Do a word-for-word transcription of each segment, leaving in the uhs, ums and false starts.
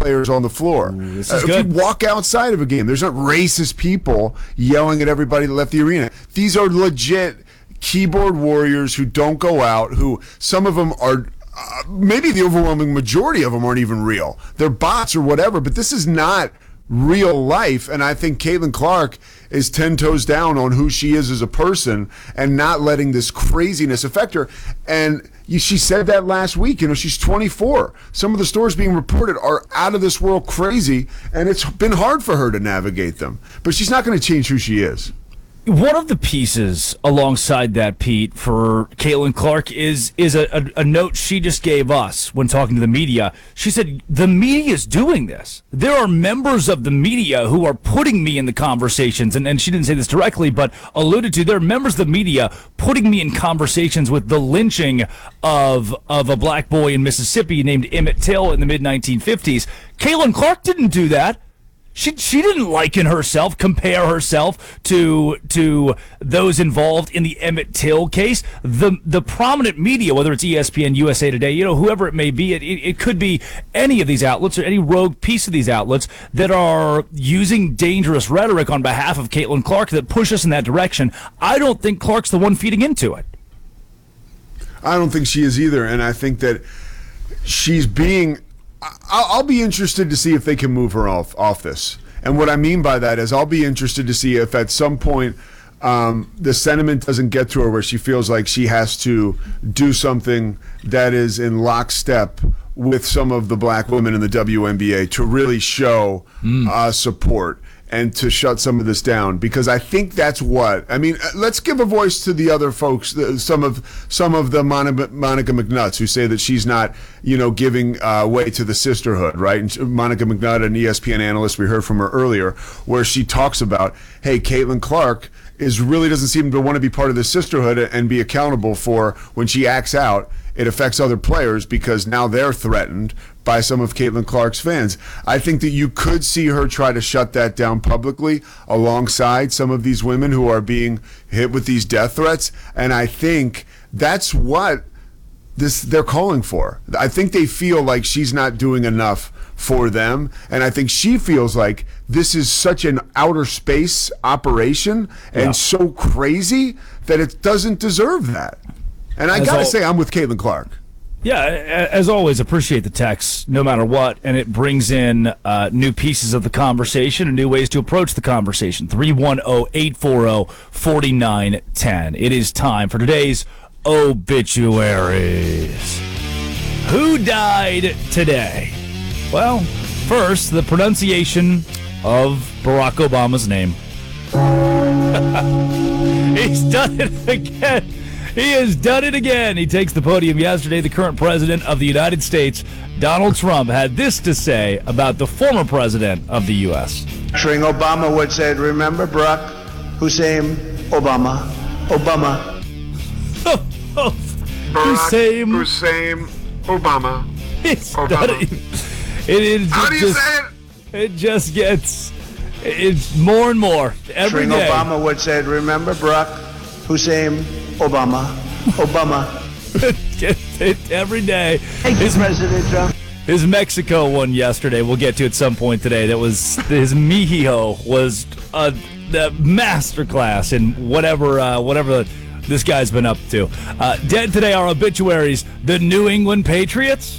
players on the floor. Ooh, this Uh, is if good. you walk outside of a game, there's not racist people yelling at everybody that left the arena. These are legit keyboard warriors who don't go out, who some of them are, uh, maybe the overwhelming majority of them aren't even real. They're bots or whatever, but this is not real life, and I think Caitlin Clark is ten toes down on who she is as a person and not letting this craziness affect her. And you, she said that last week. You know, she's twenty-four. Some of the stories being reported are out of this world crazy, and it's been hard for her to navigate them. But she's not going to change who she is. One of the pieces alongside that, Pete, for Caitlin Clark is is a, a, a note she just gave us when talking to the media. She said, the media is doing this. There are members of the media who are putting me in the conversations, and, and she didn't say this directly, but alluded to, there are members of the media putting me in conversations with the lynching of, of a black boy in Mississippi named Emmett Till in the mid nineteen fifties. Caitlin Clark didn't do that. She she didn't liken herself, compare herself to to those involved in the Emmett Till case. The the prominent media, whether it's E S P N, U S A Today, you know, whoever it may be, it, it, it could be any of these outlets or any rogue piece of these outlets that are using dangerous rhetoric on behalf of Caitlin Clark that push us in that direction. I don't think Clark's the one feeding into it. I don't think she is either, and I think that she's being... I'll be interested to see if they can move her off off this. And what I mean by that is I'll be interested to see if at some point um, the sentiment doesn't get to her where she feels like she has to do something that is in lockstep with some of the black women in the W N B A to really show mm. uh, support and to shut some of this down, because I think that's what I mean. Let's give a voice to the other folks, some of some of the Monica, Monica McNutts who say that she's not, you know, giving uh, way to the sisterhood, right? And Monica McNutt, an E S P N analyst, we heard from her earlier, where she talks about, hey, Caitlin Clark is really doesn't seem to want to be part of the sisterhood and be accountable for when she acts out. It affects other players because now they're threatened by some of Caitlin Clark's fans. I think that you could see her try to shut that down publicly alongside some of these women who are being hit with these death threats. And I think that's what this they're calling for. I think they feel like she's not doing enough for them. And I think she feels like this is such an outer space operation and yeah. so crazy that it doesn't deserve that. And I As got to al- say, I'm with Caitlin Clark. Yeah, as always, appreciate the text, no matter what, and it brings in uh, new pieces of the conversation and new ways to approach the conversation. three one zero, eight four zero, four nine one zero. It is time for today's obituaries. Who died today? Well, first, the pronunciation of Barack Obama's name. He's done it again. He has done it again. He takes the podium yesterday. The current president of the United States, Donald Trump, had this to say about the former president of the U S Obama would say, remember Barack Hussein Obama. Obama. Hussein. Hussein Obama. He's Obama. done it. It is How do you just, say it? It just gets, it's more and more every day. Obama would say, remember Barack Hussein Obama. Obama. Every day. Thank you, President Trump. His Mexico one yesterday, we'll get to at some point today. That was his Mijo was a, a masterclass in whatever uh, whatever this guy's been up to. Uh, dead today are obituaries. The New England Patriots.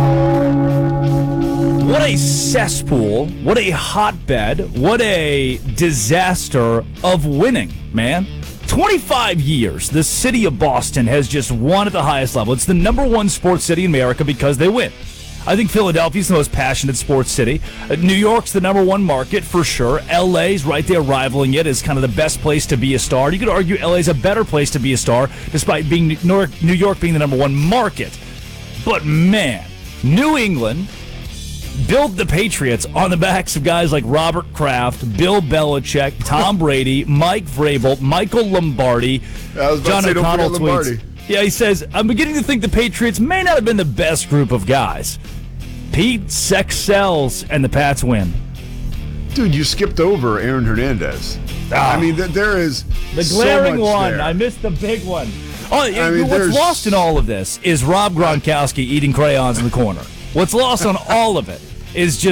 What a cesspool! What a hotbed! What a disaster of winning, man. twenty-five years, the city of Boston has just won at the highest level. It's the number one sports city in America because they win. I think Philadelphia's the most passionate sports city. Uh, New York's the number one market for sure. L A's right there rivaling it as kind of the best place to be a star. You could argue L A's a better place to be a star despite being New York, New York being the number one market. But man, New England built the Patriots on the backs of guys like Robert Kraft, Bill Belichick, Tom Brady, Mike Vrabel, Michael Lombardi. I was about John to say, don't O'Connell forget tweets. Lombardi. Yeah, he says, I'm beginning to think the Patriots may not have been the best group of guys. Pete, sex sells, and the Pats win. Dude, you skipped over Aaron Hernandez. Ah. I mean, th- there is The so glaring much one. there. I missed the big one. Oh, I mean, what's there's- lost in all of this is Rob Gronkowski eating crayons in the corner. What's lost on all of it is just